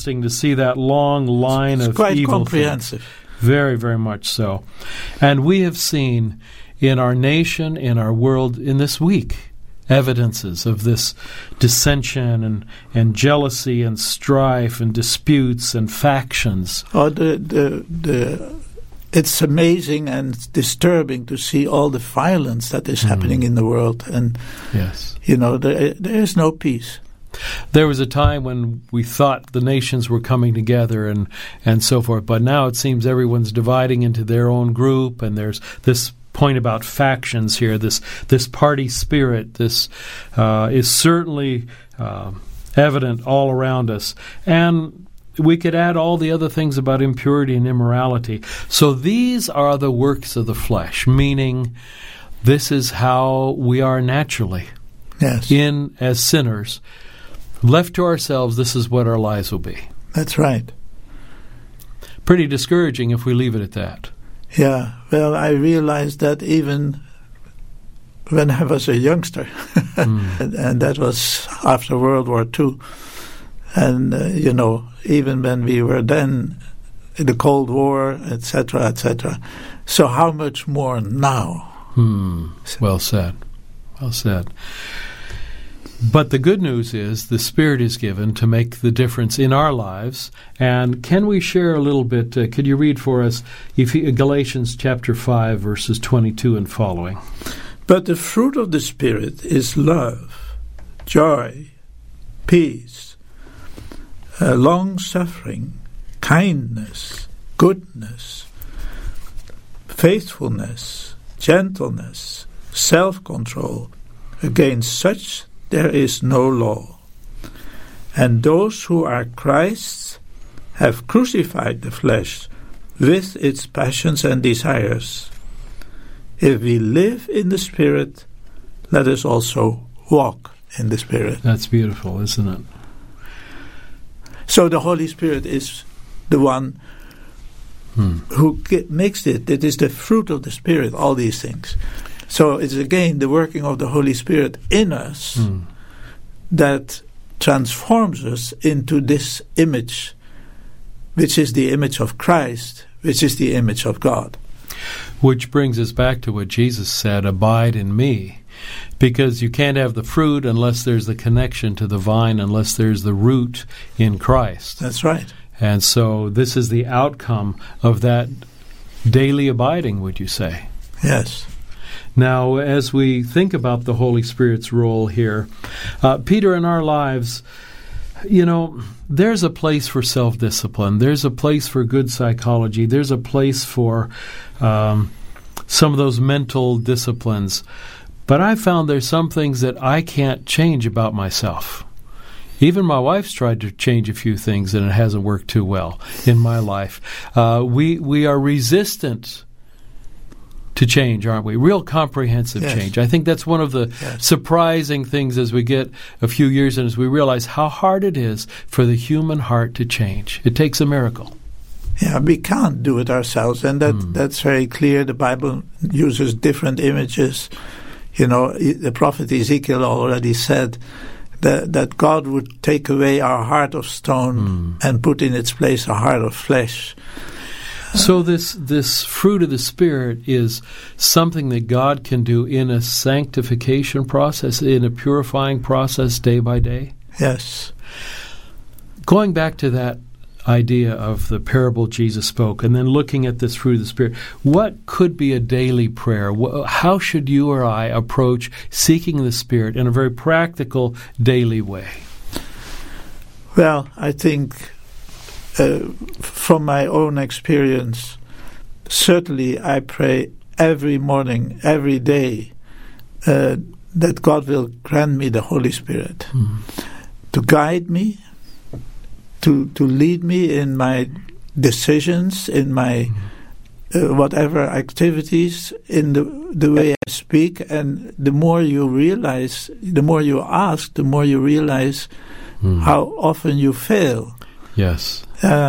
to see that long line of quite evil comprehensive. things. Very, very much so. And we have seen in our nation, in our world, in this week, evidences of this dissension and jealousy and strife and disputes and factions. Oh, it's amazing and disturbing to see all the violence that is happening in the world. And, yes, there is no peace. There was a time when we thought the nations were coming together and so forth, but now it seems everyone's dividing into their own group, and there's this point about factions here, this party spirit. This is certainly evident all around us. And we could add all the other things about impurity and immorality. So these are the works of the flesh, meaning this is how we are naturally. Yes. As sinners. Left to ourselves, this is what our lives will be. That's right. Pretty discouraging if we leave it at that. Yeah, well, I realized that even when I was a youngster, and that was after World War II. And, even when we were then in the Cold War, etc., etc. So how much more now? Well said. Well said. But the good news is the Spirit is given to make the difference in our lives. And can we share a little bit? Could you read for us Galatians chapter 5, verses 22 and following? But the fruit of the Spirit is love, joy, peace, long-suffering, kindness, goodness, faithfulness, gentleness, self-control. Against such there is no law. And those who are Christ's have crucified the flesh with its passions and desires. If we live in the Spirit, let us also walk in the Spirit. That's beautiful, isn't it? So the Holy Spirit is the one who makes it. It is the fruit of the Spirit, all these things. So it's again the working of the Holy Spirit in us that transforms us into this image, which is the image of Christ, which is the image of God. Which brings us back to what Jesus said, abide in me. Because you can't have the fruit unless there's the connection to the vine, unless there's the root in Christ. That's right. And so this is the outcome of that daily abiding, would you say? Yes. Now, as we think about the Holy Spirit's role here, Peter, in our lives, there's a place for self-discipline. There's a place for good psychology. There's a place for some of those mental disciplines. But I found there's some things that I can't change about myself. Even my wife's tried to change a few things, and it hasn't worked too well in my life. We are resistant to change, aren't we? Real comprehensive change. I think that's one of the surprising things as we get a few years in, as we realize how hard it is for the human heart to change. It takes a miracle. Yeah, we can't do it ourselves, and that's very clear. The Bible uses different images. The prophet Ezekiel already said that God would take away our heart of stone and put in its place a heart of flesh. So this fruit of the Spirit is something that God can do in a sanctification process, in a purifying process day by day? Yes. Going back to that idea of the parable Jesus spoke, and then looking at this fruit of the Spirit, what could be a daily prayer? How should you or I approach seeking the Spirit in a very practical, daily way? Well, I think from my own experience, certainly I pray every morning, every day, that God will grant me the Holy Spirit to guide me, to lead me in my decisions, in my whatever activities, in the way I speak. And the more you realize, the more you ask, the more you realize how often you fail. Yes.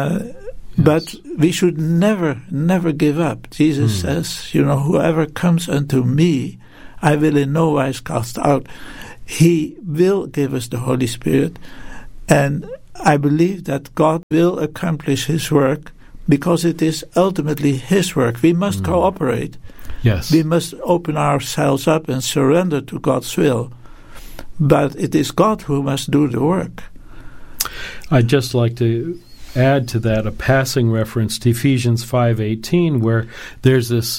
But we should never give up. Jesus says, whoever comes unto me, I will in no wise cast out. He will give us the Holy Spirit. And I believe that God will accomplish his work because it is ultimately his work. We must cooperate. Yes. We must open ourselves up and surrender to God's will. But it is God who must do the work. I'd just like to add to that a passing reference to Ephesians 5:18, where there's this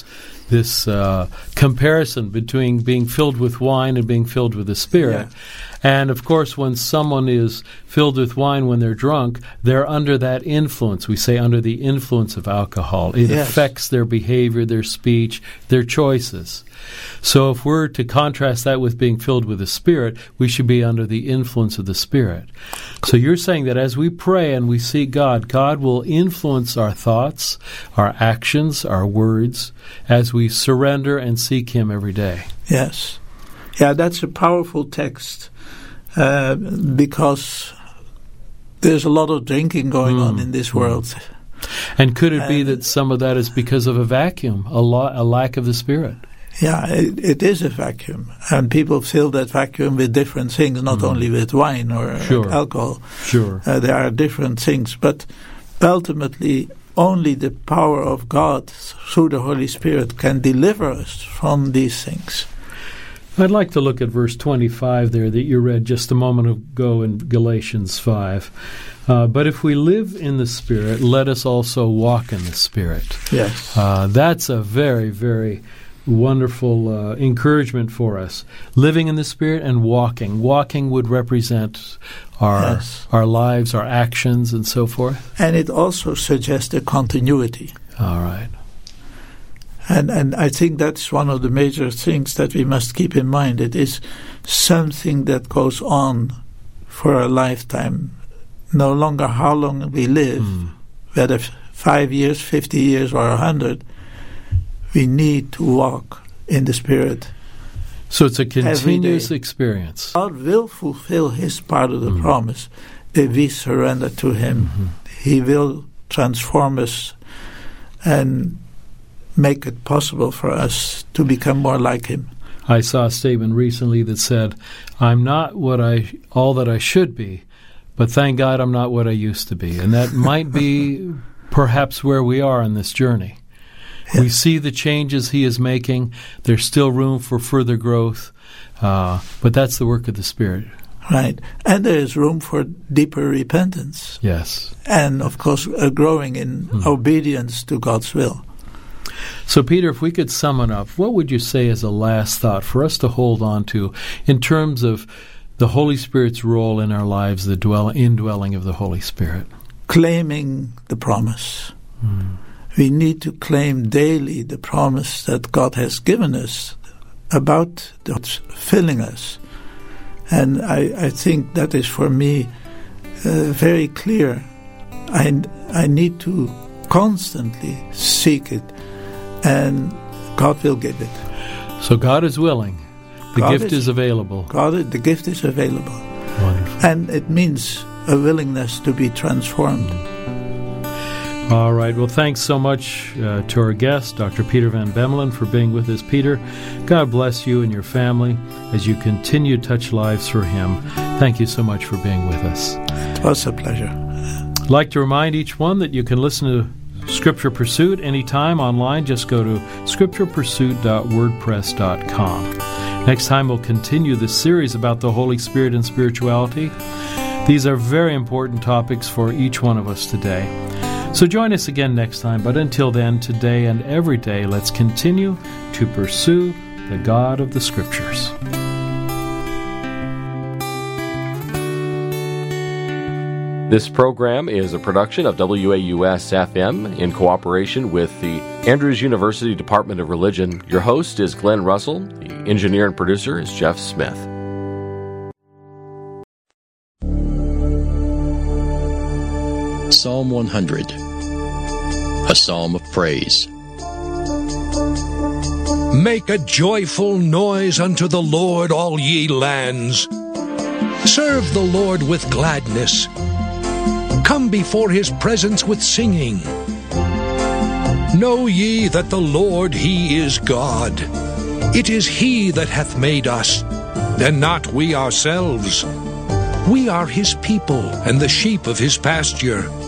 comparison between being filled with wine and being filled with the Spirit. Yeah. And, of course, when someone is filled with wine when they're drunk, they're under that influence. We say under the influence of alcohol. It affects their behavior, their speech, their choices. So if we're to contrast that with being filled with the Spirit, we should be under the influence of the Spirit. So you're saying that as we pray and we seek God, God will influence our thoughts, our actions, our words, as we surrender and seek Him every day. Yes. Yeah, that's a powerful text because there's a lot of drinking going on in this world. And could it be that some of that is because of a vacuum, a lack of the Spirit? Yeah, it is a vacuum. And people fill that vacuum with different things, not only with wine or alcohol. Sure. There are different things. But ultimately, only the power of God through the Holy Spirit can deliver us from these things. I'd like to look at verse 25 there that you read just a moment ago in Galatians 5. But if we live in the Spirit, let us also walk in the Spirit. Yes. That's a very, very wonderful encouragement for us. Living in the Spirit and walking. Walking would represent our lives, our actions, and so forth. And it also suggests a continuity. All right. And I think that's one of the major things that we must keep in mind. It is something that goes on for a lifetime. No longer how long we live, whether 5 years, 50 years, or 100, we need to walk in the Spirit. So it's a continuous experience. God will fulfill His part of the promise if we surrender to Him. He will transform us and make it possible for us to become more like Him. I saw a statement recently that said, I'm not all that I should be, but thank God I'm not what I used to be. And that might be perhaps where we are in this journey. Yes. We see the changes He is making. There's still room for further growth, but that's the work of the Spirit. Right. And there is room for deeper repentance. Yes. And, of course, a growing in obedience to God's will. So, Peter, if we could sum it up, what would you say as a last thought for us to hold on to in terms of the Holy Spirit's role in our lives, the indwelling of the Holy Spirit? Claiming the promise. We need to claim daily the promise that God has given us about filling us. And I think that is, for me, very clear. I need to constantly seek it, and God will give it. So God is willing. The gift is available. The gift is available. Wonderful. And it means a willingness to be transformed. All right. Well, thanks so much to our guest, Dr. Peter Van Bemmelen, for being with us. Peter, God bless you and your family as you continue to touch lives for Him. Thank you so much for being with us. It was a pleasure. I'd like to remind each one that you can listen to Scripture Pursuit anytime online. Just go to scripturepursuit.wordpress.com. Next time we'll continue this series about the Holy Spirit and spirituality. These are very important topics for each one of us today. So join us again next time, but until then, today and every day, let's continue to pursue the God of the Scriptures. This program is a production of WAUS-FM in cooperation with the Andrews University Department of Religion. Your host is Glenn Russell. The engineer and producer is Jeff Smith. Psalm 100, a psalm of praise. Make a joyful noise unto the Lord, all ye lands. Serve the Lord with gladness. Come before His presence with singing. Know ye that the Lord, He is God. It is He that hath made us, and not we ourselves. We are his people and the sheep of his pasture.